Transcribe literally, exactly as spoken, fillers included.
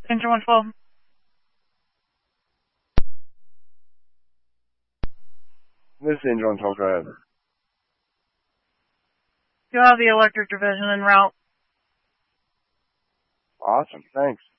Danger one twelve. This is Danger one twelve, go ahead. You have the electric division en route. Awesome, thanks.